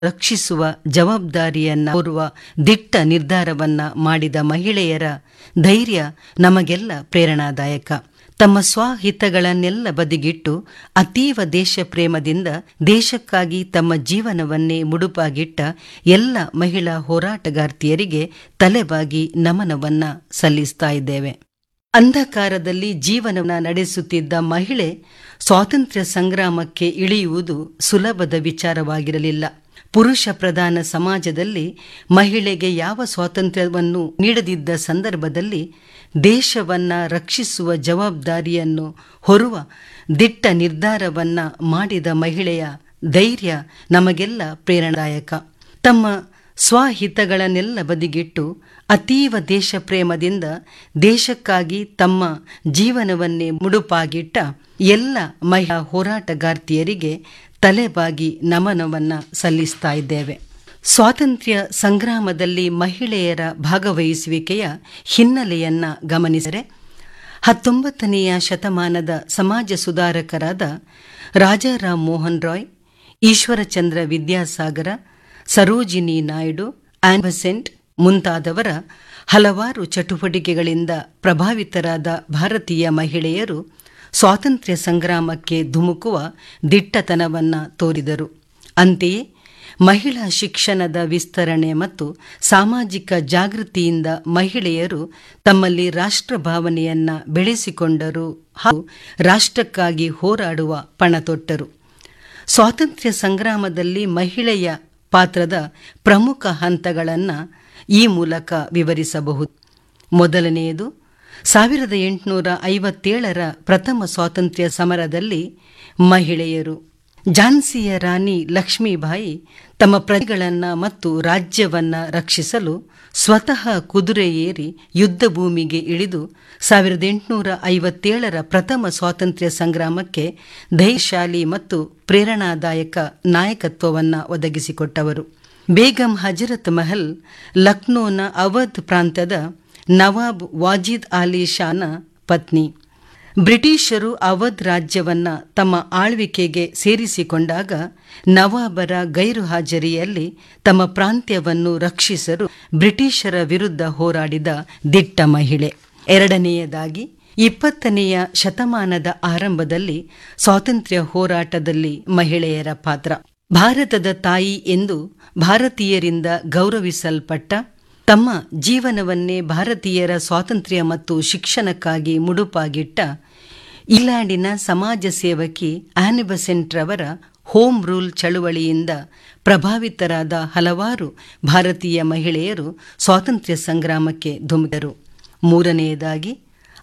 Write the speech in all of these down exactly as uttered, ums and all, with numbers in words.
ರಕ್ಷಿಸುವ ಜವಾಬ್ದಾರಿಯನ್ನ ಹೊರುವ ದಿಟ್ಟ ನಿರ್ಧಾರವನ್ನ ಮಾಡಿದ ಮಹಿಳೆಯರ ಧೈರ್ಯ ನಮಗೆಲ್ಲ ಪ್ರೇರಣಾದಾಯಕ. ತಮ್ಮ ಸ್ವಹಿತಗಳನ್ನೆಲ್ಲ ಬದಿಗಿಟ್ಟು ಅತೀವ ದೇಶ ಪ್ರೇಮದಿಂದ ದೇಶಕ್ಕಾಗಿ ತಮ್ಮ ಜೀವನವನ್ನೇ ಮುಡುಪಾಗಿಟ್ಟ ಎಲ್ಲ ಮಹಿಳಾ ಹೋರಾಟಗಾರ್ತಿಯರಿಗೆ ತಲೆಬಾಗಿ ನಮನವನ್ನ ಸಲ್ಲಿಸ್ತಾ ಇದ್ದೇವೆ. ಅಂಧಕಾರದಲ್ಲಿ ಜೀವನವನ್ನು ನಡೆಸುತ್ತಿದ್ದ ಮಹಿಳೆ ಸ್ವಾತಂತ್ರ್ಯ ಸಂಗ್ರಾಮಕ್ಕೆ ಇಳಿಯುವುದು ಸುಲಭದ ವಿಚಾರವಾಗಿರಲಿಲ್ಲ. ಪುರುಷ ಪ್ರಧಾನ ಸಮಾಜದಲ್ಲಿ ಮಹಿಳೆಗೆ ಯಾವ ಸ್ವಾತಂತ್ರ್ಯವನ್ನು ನೀಡದಿದ್ದ ಸಂದರ್ಭದಲ್ಲಿ ದೇಶವನ್ನ ರಕ್ಷಿಸುವ ಜವಾಬ್ದಾರಿಯನ್ನು ಹೊರುವ ದಿಟ್ಟ ನಿರ್ಧಾರವನ್ನ ಮಾಡಿದ ಮಹಿಳೆಯ ಧೈರ್ಯ ನಮಗೆಲ್ಲ ಪ್ರೇರಣಾದಾಯಕ. ತಮ್ಮ ಸ್ವಹಿತಗಳನ್ನೆಲ್ಲ ಬದಿಗಿಟ್ಟು ಅತೀವ ದೇಶ ಪ್ರೇಮದಿಂದ ದೇಶಕ್ಕಾಗಿ ತಮ್ಮ ಜೀವನವನ್ನೇ ಮುಡುಪಾಗಿಟ್ಟ ಎಲ್ಲ ಮಹಿಳಾ ಹೋರಾಟಗಾರ್ತಿಯರಿಗೆ ತಲೆಬಾಗಿ ನಮನವನ್ನ ಸಲ್ಲಿಸ್ತಾ ಇದ್ದೇವೆ. ಸ್ವಾತಂತ್ರ್ಯ ಸಂಗ್ರಾಮದಲ್ಲಿ ಮಹಿಳೆಯರ ಭಾಗವಹಿಸುವಿಕೆಯ ಹಿನ್ನೆಲೆಯನ್ನ ಗಮನಿಸಿದರೆ ಹತ್ತೊಂಬತ್ತನೆಯ ಶತಮಾನದ ಸಮಾಜ ಸುಧಾರಕರಾದ ರಾಜಾರಾಮ್ ಮೋಹನ್ ರಾಯ್, ಈಶ್ವರಚಂದ್ರ ವಿದ್ಯಾಸಾಗರ, ಸರೋಜಿನಿ ನಾಯ್ಡು, ಆನ್ ಬೆಸೆಂಟ್ ಮುಂತಾದವರ ಹಲವಾರು ಚಟುವಟಿಕೆಗಳಿಂದ ಪ್ರಭಾವಿತರಾದ ಭಾರತೀಯ ಮಹಿಳೆಯರು ಸ್ವಾತಂತ್ರ್ಯ ಸಂಗ್ರಾಮಕ್ಕೆ ಧುಮುಕುವ ದಿಟ್ಟತನವನ್ನ ತೋರಿದರು. ಅಂತೆಯೇ ಮಹಿಳಾ ಶಿಕ್ಷಣದ ವಿಸ್ತರಣೆ ಮತ್ತು ಸಾಮಾಜಿಕ ಜಾಗೃತಿಯಿಂದ ಮಹಿಳೆಯರು ತಮ್ಮಲ್ಲಿ ರಾಷ್ಟ್ರಭಾವನೆಯನ್ನ ಬೆಳೆಸಿಕೊಂಡರು ಹಾಗೂ ರಾಷ್ಟ್ರಕ್ಕಾಗಿ ಹೋರಾಡುವ ಪಣತೊಟ್ಟರು. ಸ್ವಾತಂತ್ರ್ಯ ಸಂಗ್ರಾಮದಲ್ಲಿ ಮಹಿಳೆಯ ಪಾತ್ರದ ಪ್ರಮುಖ ಹಂತಗಳನ್ನು ಈ ಮೂಲಕ ವಿವರಿಸಬಹುದು. ಮೊದಲನೆಯದು, ಸಾವಿರದ ಎಂಟುನೂರ ಐವತ್ತೇಳರ ಪ್ರಥಮ ಸ್ವಾತಂತ್ರ್ಯ ಸಮರದಲ್ಲಿ ಮಹಿಳೆಯರು. ಝಾನ್ಸಿಯ ರಾಣಿ ಲಕ್ಷ್ಮೀಬಾಯಿ ತಮ್ಮ ಪ್ರಜೆಗಳನ್ನು ಮತ್ತು ರಾಜ್ಯವನ್ನ ರಕ್ಷಿಸಲು ಸ್ವತಃ ಕುದುರೆ ಏರಿ ಯುದ್ಧ ಭೂಮಿಗೆ ಇಳಿದು ಸಾವಿರದ ಎಂಟುನೂರ ಐವತ್ತೇಳರ ಪ್ರಥಮ ಸ್ವಾತಂತ್ರ್ಯ ಸಂಗ್ರಾಮಕ್ಕೆ ಧೈರ್ಯಶಾಲಿ ಮತ್ತು ಪ್ರೇರಣಾದಾಯಕ ನಾಯಕತ್ವವನ್ನು ಒದಗಿಸಿಕೊಟ್ಟವರು. ಬೇಗಂ ಹಜರತ್ ಮಹಲ್ ಲಕ್ನೋನ ಅವಧ್ ಪ್ರಾಂತ್ಯದ ನವಾಬ್ ವಾಜಿದ್ ಅಲಿ ಶಾನ ಪತ್ನಿ. ಬ್ರಿಟಿಷರು ಅವಧ್ ರಾಜ್ಯವನ್ನ ತಮ್ಮ ಆಳ್ವಿಕೆಗೆ ಸೇರಿಸಿಕೊಂಡಾಗ ನವಾಬರ ಗೈರು ಹಾಜರಿಯಲ್ಲಿ ತಮ್ಮ ಪ್ರಾಂತ್ಯವನ್ನು ರಕ್ಷಿಸಲು ಬ್ರಿಟಿಷರ ವಿರುದ್ಧ ಹೋರಾಡಿದ ದಿಟ್ಟ ಮಹಿಳೆ. ಎರಡನೆಯದಾಗಿ, ಇಪ್ಪತ್ತನೆಯ ಶತಮಾನದ ಆರಂಭದಲ್ಲಿ ಸ್ವಾತಂತ್ರ್ಯ ಹೋರಾಟದಲ್ಲಿ ಮಹಿಳೆಯರ ಪಾತ್ರ. ಭಾರತದ ತಾಯಿ ಎಂದು ಭಾರತೀಯರಿಂದ ಗೌರವಿಸಲ್ಪಟ್ಟ, ತಮ್ಮ ಜೀವನವನ್ನೇ ಭಾರತೀಯರ ಸ್ವಾತಂತ್ರ್ಯ ಮತ್ತು ಶಿಕ್ಷಣಕ್ಕಾಗಿ ಮುಡುಪಾಗಿಟ್ಟ ಇಂಗ್ಲೆಂಡಿನ ಸಮಾಜ ಸೇವಕಿ ಆನ್ ಬೆಸೆಂಟ್ ರವರ ಹೋಮ್ ರೂಲ್ ಚಳುವಳಿಯಿಂದ ಪ್ರಭಾವಿತರಾದ ಹಲವಾರು ಭಾರತೀಯ ಮಹಿಳೆಯರು ಸ್ವಾತಂತ್ರ್ಯ ಸಂಗ್ರಾಮಕ್ಕೆ ಧುಮುಕಿದರು. ಮೂರನೆಯದಾಗಿ,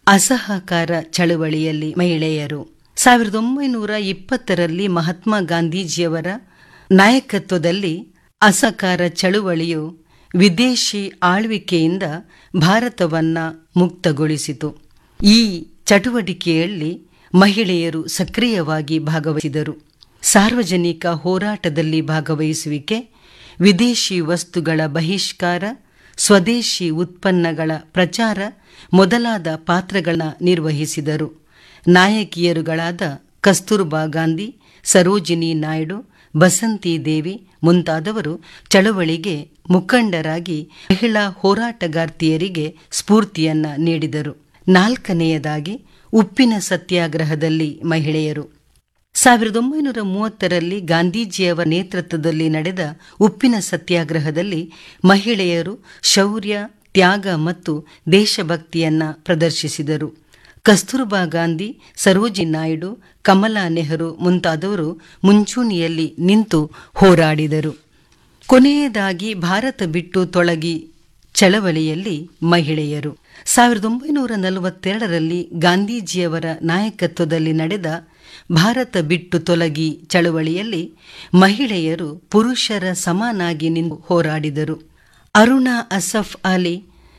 ಅಸಹಕಾರ ಚಳುವಳಿಯಲ್ಲಿ ಮಹಿಳೆಯರು. ಸಾವಿರದ ಒಂಬೈನೂರ ಇಪ್ಪತ್ತರಲ್ಲಿ ಮಹಾತ್ಮ ಗಾಂಧೀಜಿಯವರ ನಾಯಕತ್ವದಲ್ಲಿ ಅಸಹಕಾರ ಚಳುವಳಿಯು ವಿದೇಶಿ ಆಳ್ವಿಕೆಯಿಂದ ಭಾರತವನ್ನ ಮುಕ್ತಗೊಳಿಸಿತು. ಈ ಚಟುವಟಿಕೆಯಲ್ಲಿ ಮಹಿಳೆಯರು ಸಕ್ರಿಯವಾಗಿ ಭಾಗವಹಿಸಿದರು. ಸಾರ್ವಜನಿಕ ಹೋರಾಟದಲ್ಲಿ ಭಾಗವಹಿಸುವಿಕೆ, ವಿದೇಶಿ ವಸ್ತುಗಳ ಬಹಿಷ್ಕಾರ, ಸ್ವದೇಶಿ ಉತ್ಪನ್ನಗಳ ಪ್ರಚಾರ ಮೊದಲಾದ ಪಾತ್ರಗಳನ್ನು ನಿರ್ವಹಿಸಿದರು. ನಾಯಕಿಯರುಗಳಾದ ಕಸ್ತೂರ್ಬಾ ಗಾಂಧಿ, ಸರೋಜಿನಿ ನಾಯ್ಡು, ಬಸಂತಿ ದೇವಿ ಮುಂತಾದವರು ಚಳವಳಿಗೆ ಮುಖಂಡರಾಗಿ ಮಹಿಳಾ ಹೋರಾಟಗಾರ್ತಿಯರಿಗೆ ಸ್ಫೂರ್ತಿಯನ್ನ ನೀಡಿದರು. ನಾಲ್ಕನೆಯದಾಗಿ, ಉಪ್ಪಿನ ಸತ್ಯಾಗ್ರಹದಲ್ಲಿ ಮಹಿಳೆಯರು. ಸಾವಿರದ ಒಂಬೈನೂರ ಮೂವತ್ತರಲ್ಲಿ ಗಾಂಧೀಜಿಯವರ ನೇತೃತ್ವದಲ್ಲಿ ನಡೆದ ಉಪ್ಪಿನ ಸತ್ಯಾಗ್ರಹದಲ್ಲಿ ಮಹಿಳೆಯರು ಶೌರ್ಯ, ತ್ಯಾಗ ಮತ್ತು ದೇಶಭಕ್ತಿಯನ್ನ ಪ್ರದರ್ಶಿಸಿದರು. ಕಸ್ತೂರ್ಬಾ ಗಾಂಧಿ, ಸರೋಜಿನಿ ನಾಯ್ಡು, ಕಮಲಾ ನೆಹರು ಮುಂತಾದವರು ಮುಂಚೂಣಿಯಲ್ಲಿ ನಿಂತು ಹೋರಾಡಿದರು. ಕೊನೆಯದಾಗಿ, ಭಾರತ ಬಿಟ್ಟು ತೊಲಗಿ ಚಳವಳಿಯಲ್ಲಿ ಮಹಿಳೆಯರು. ಸಾವಿರದ ಒಂಬೈನೂರ ನಲವತ್ತೆರಡರಲ್ಲಿ ಗಾಂಧೀಜಿಯವರ ನಾಯಕತ್ವದಲ್ಲಿ ನಡೆದ ಭಾರತ ಬಿಟ್ಟು ತೊಲಗಿ ಚಳವಳಿಯಲ್ಲಿ ಮಹಿಳೆಯರು ಪುರುಷರ ಸಮನಾಗಿ ನಿಂತು ಹೋರಾಡಿದರು. ಅರುಣಾ ಅಸಫ್ ಅಲಿ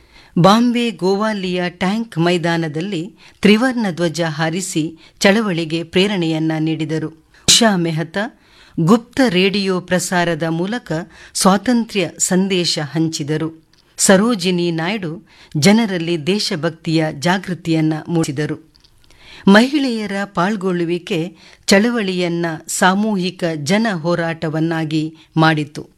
ಬಾಂಬೆ ಗೋವಾಲಿಯ ಟ್ಯಾಂಕ್ ಮೈದಾನದಲ್ಲಿ ತ್ರಿವರ್ಣ ಧ್ವಜ ಹಾರಿಸಿ ಚಳವಳಿಗೆ ಪ್ರೇರಣೆಯನ್ನ ನೀಡಿದರು. ಉಷಾ ಮೆಹ್ತಾ ಗುಪ್ತ ರೇಡಿಯೋ ಪ್ರಸಾರದ ಮೂಲಕ ಸ್ವಾತಂತ್ರ್ಯ ಸಂದೇಶ ಹಂಚಿದರು. ಸರೋಜಿನಿ ನಾಯ್ಡು ಜನರಲ್ಲಿ ದೇಶಭಕ್ತಿಯ ಜಾಗೃತಿಯನ್ನ ಮೂಡಿಸಿದರು. ಮಹಿಳೆಯರ ಪಾಲ್ಗೊಳ್ಳುವಿಕೆ ಚಳವಳಿಯನ್ನ ಸಾಮೂಹಿಕ ಜನ ಹೋರಾಟವನ್ನಾಗಿ ಮಾಡಿತು.